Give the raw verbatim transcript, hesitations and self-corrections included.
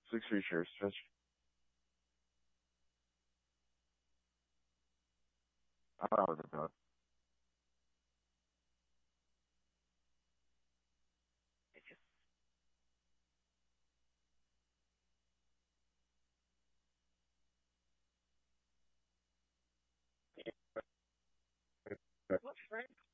Six features. Just I don't know about that.